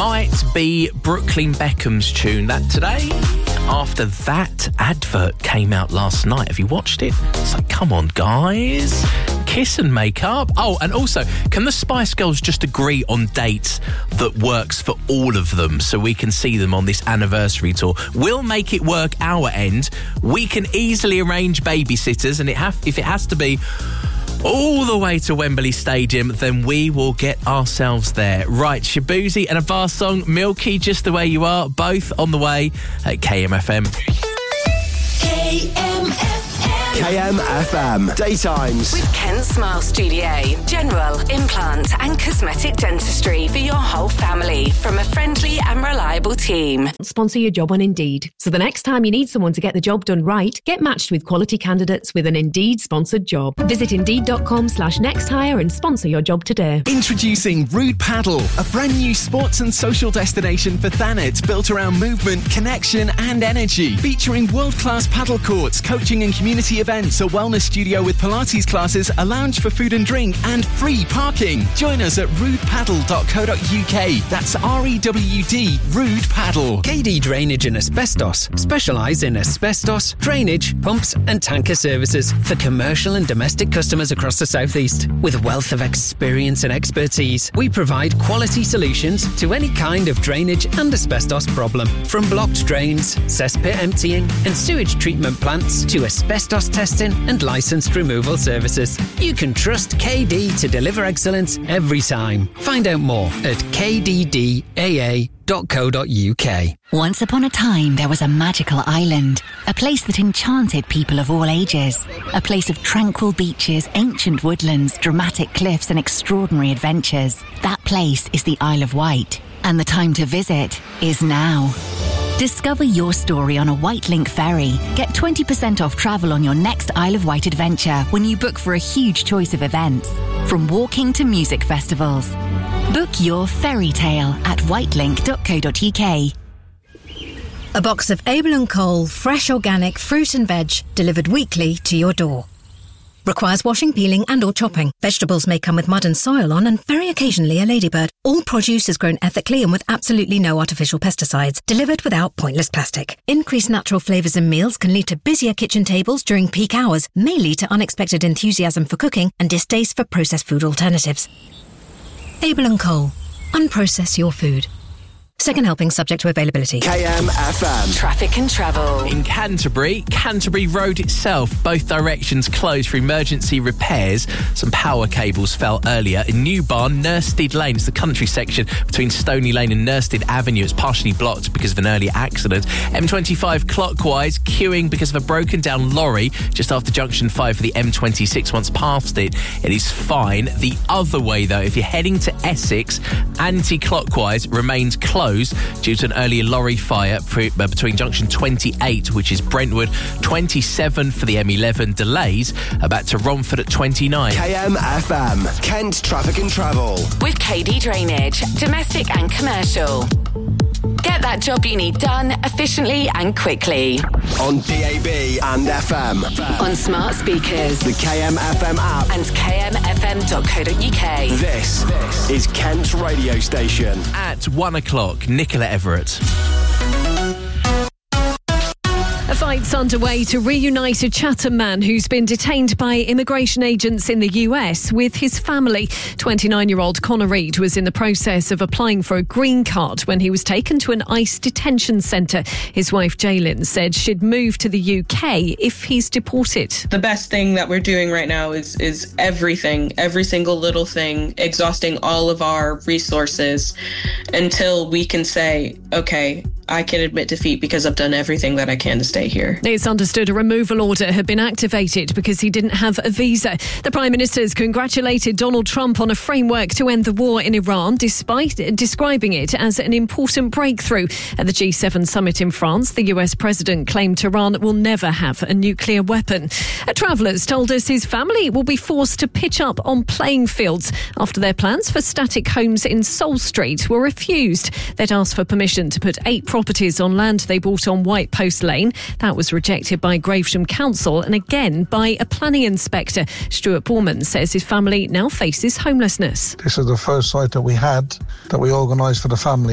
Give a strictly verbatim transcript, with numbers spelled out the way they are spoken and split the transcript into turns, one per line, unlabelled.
might be Brooklyn Beckham's tune. That today, after that advert came out last night. Have you watched it? It's like, come on, guys. Kiss and make up. Oh, and also, can the Spice Girls just agree on dates that works for all of them so we can see them on this anniversary tour? We'll make it work our end. We can easily arrange babysitters, and it have, if it has to be all the way to Wembley Stadium, then we will get ourselves there. Right, Shabuzi and a bar song, Milky, Just the Way You Are, both on the way at K M F M.
K M F M.
K M F M. Daytimes.
With Kent Smile Studio. General, implant and cosmetic dentistry for your whole family from a friendly and reliable team.
Sponsor your job on Indeed. So the next time you need someone to get the job done right, get matched with quality candidates with an Indeed sponsored job. Visit Indeed.com slash next hire and sponsor your job today.
Introducing Rude Paddle, a brand new sports and social destination for Thanet built around movement, connection and energy. Featuring world-class paddle courts, coaching and community events, a wellness studio with Pilates classes, a lounge for food and drink and free parking. Join us at rude paddle dot co dot uk. That's R E W D, Rude Paddle.
K D Drainage and Asbestos specialise in asbestos, drainage, pumps and tanker services for commercial and domestic customers across the South East. With a wealth of experience and expertise, we provide quality solutions to any kind of drainage and asbestos problem. From blocked drains, cesspit emptying and sewage treatment plants to asbestos testing and licensed removal services. You can trust K D to deliver excellence every time. Find out more at k d d a a dot co dot uk.
Once upon a time, there was a magical island, a place that enchanted people of all ages, a place of tranquil beaches, ancient woodlands, dramatic cliffs and extraordinary adventures. That place is the Isle of Wight, and the time to visit is now. Discover your story on a Wightlink ferry. Get twenty percent off travel on your next Isle of Wight adventure when you book for a huge choice of events, from walking to music festivals. Book your fairy tale at wightlink dot co dot uk.
A box of Abel and Cole fresh organic fruit and veg delivered weekly to your door. Requires washing, peeling and or chopping. Vegetables may come with mud and soil on and very occasionally a ladybird. All produce is grown ethically and with absolutely no artificial pesticides. Delivered without pointless plastic. Increased natural flavours in meals can lead to busier kitchen tables during peak hours, may lead to unexpected enthusiasm for cooking and distaste for processed food alternatives. Abel and Cole. Unprocess your food. Second helping subject to availability.
K M F M.
Traffic and travel.
In Canterbury, Canterbury Road itself, both directions closed for emergency repairs. Some power cables fell earlier. In Newbarn, Nurstead Lane, it's the country section between Stony Lane and Nurstead Avenue. It's partially blocked because of an earlier accident. M twenty-five clockwise, queuing because of a broken down lorry just after junction five for the M twenty-six. Once past it, it is fine. The other way, though, if you're heading to Essex, anti-clockwise remains closed due to an earlier lorry fire between junction twenty-eight, which is Brentwood, twenty-seven for the M eleven. Delays about to Romford at twenty-nine.
K M F M, Kent Traffic and Travel.
With K D Drainage, domestic and commercial. Get that job you need done efficiently and quickly.
On D A B and F M.
On smart speakers.
The K M F M app.
And k m f m dot co dot uk.
This is Kent's radio station.
At one o'clock, Nicola Everett.
A fight's underway to reunite a Chatham man who's been detained by immigration agents in the U S with his family. twenty-nine-year-old Connor Reid was in the process of applying for a green card when he was taken to an ICE detention centre. His wife, Jaylin, said she'd move to the U K if he's deported.
The best thing that we're doing right now is, is everything, every single little thing, exhausting all of our resources until we can say, okay, I can admit defeat because I've done everything that I can to stay here.
It's understood a removal order had been activated because he didn't have a visa. The Prime Minister's congratulated Donald Trump on a framework to end the war in Iran, despite describing it as an important breakthrough. At the G seven summit in France, the U S President claimed Tehran will never have a nuclear weapon. A Travellers told us his family will be forced to pitch up on playing fields after their plans for static homes in Soul Street were refused. They'd asked for permission to put eight properties on land they bought on White Post Lane. That was rejected by Gravesham Council and again by a planning inspector. Stuart Borman says his family now faces homelessness.
This is the first site that we had that we organised for the family.